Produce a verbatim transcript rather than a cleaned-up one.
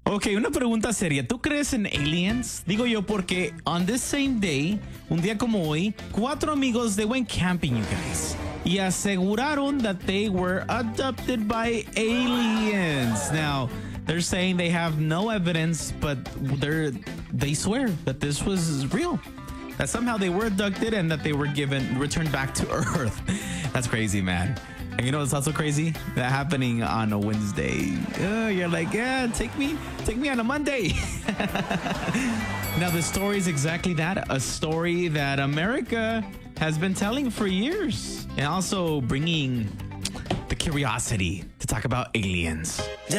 Ok, una pregunta seria. ¿Tú crees en aliens? Digo yo porque on this same day, un día como hoy, cuatro amigos, they went camping, you guys. Y aseguraron that they were abducted by aliens. Now, they're saying they have no evidence, but they're, they swear that this was real. That somehow they were abducted and that they were given, returned back to Earth. That's crazy, man. And you know what's also crazy? That happening on a Wednesday. Uh, you're like, yeah, take me, take me on a Monday. Now, the story is exactly that. A story that America has been telling for years. And also bringing the curiosity to talk about aliens.